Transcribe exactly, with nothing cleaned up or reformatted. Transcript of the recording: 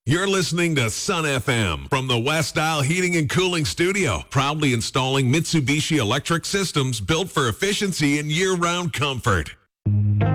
You're listening to Sun F M from the West Isle Heating and Cooling Studio, proudly installing Mitsubishi electric systems built for efficiency and year-round comfort.